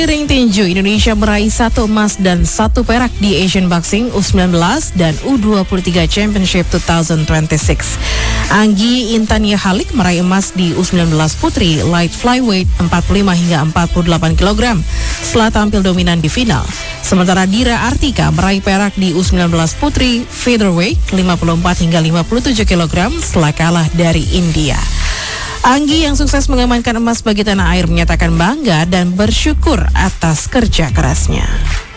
Ring tinju, Indonesia meraih 1 emas dan 1 perak di Asian Boxing U19 dan U23 Championship 2026. Anggi Intania Halik meraih emas di U19 Putri Light Flyweight 45 hingga 48 kg setelah tampil dominan di final. Sementara Dira Artika meraih perak di U19 Putri Featherweight 54 hingga 57 kg setelah kalah dari India. Anggi yang sukses mengamankan emas bagi tanah air menyatakan bangga dan bersyukur atas kerja kerasnya.